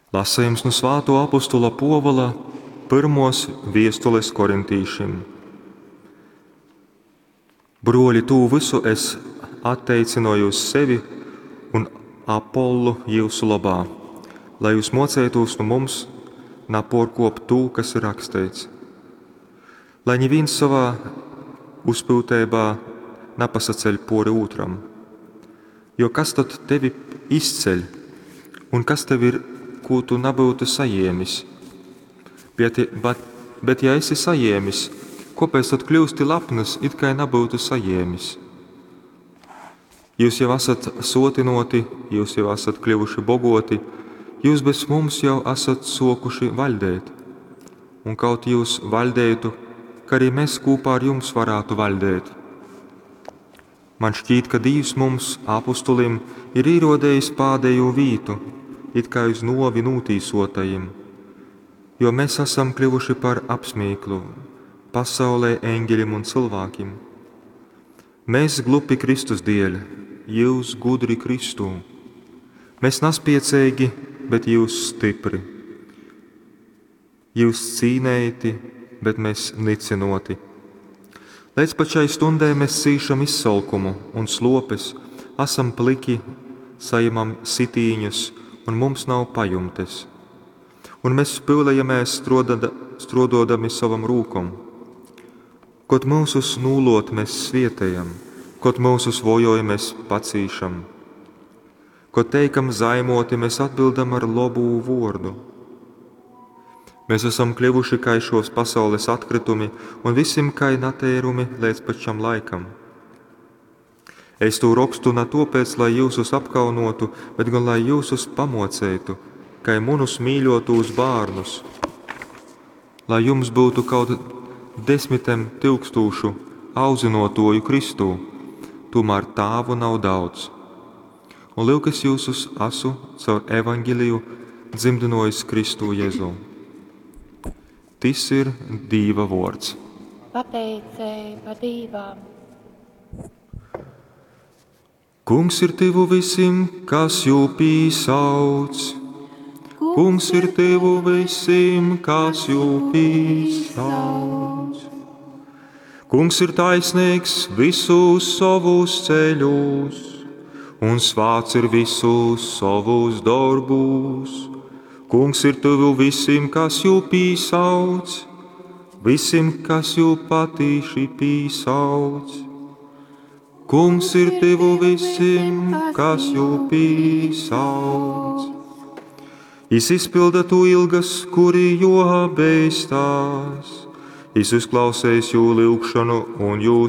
Lasījums no Svētā apostola Povala pirmos vēstules korintīšiem. Broļi, tū visu es atteicināju uz sevi un Apollu jūsu labā, lai jūs mocētos no mums nepārkāpt tū, kas ir rakstīts. Lai neviens savā uzpiltībā nepasaceļ pāri otram. Jo kas tad tevi izceļ, un kas tev ir, ko tu nebūtu sajēmis? Bet ja esi sajēmis, kāpēc tad kļūsti lepns, it kā nebūtu sajēmis? Jūs jau esat sotinoti, jūs jau esat kļuvuši bogoti, jūs bez mums jau esat sokuši valdēt. Un kaut jūs valdētu, ka arī mēs kopā ar jums varētu valdēt. Man šķīt, ka Dievs mums, apostolim, ir ierodējis pēdējo vītu, it kā uz novi nūtīsotajiem, jo mēs esam kļuvuši par apsmieklu pasaulē eņģeļiem un cilvēkiem. Mēs glupi Kristus dēļ, jūs gudri Kristū. Mēs nespiecīgi, bet jūs stipri. Jūs cīnēti, bet mēs nicinoti. Līdz pašai stundai mēs cīšam izsalkumu un slopes, esam pliki, saimam sitīņus un mums nav pajumtes. Un mēs spēlējamies strododami savam rūkam. Kaut mūsus nūlot mēs svietējam, kaut mūsus vojojamies pacīšam. Kaut teikam zaimoti mēs atbildam ar labu vārdu. Mēs esam kļuvuši kā šos pasaules atkritumi un visim kā natērumi līdz pašam laikam. Es to rakstu ne tāpēc, lai jūsus apkaunotu, bet gan lai jūsus pamocētu, kā munus mīļotos bērnus, lai jums būtu kaut 10 000 audzinotoju Kristū, tomēr tāvu nav daudz. Un lūk, es jūsus esmu caur evaņģeliju dzimdinojis Kristu Jēzu. Tas ir Dieva vārds. Pateicība Dievam. Kungs ir tevu visiem, kas jū pīsauc. Kungs ir tevu visiem, kas jū pīsauc. Kungs ir taisnīgs visus savus ceļus, un svāts ir visus savus darbus. Kungs ir tevu visiem, kas jū pīsauc, visiem, kas jū patīši pīsauc. Kungs ir tevu visiem, kas jū pīsauc. Jis izpilda tu ilgas, kuri jo beistās. Jis uzklausīs jū lūgšanu un jū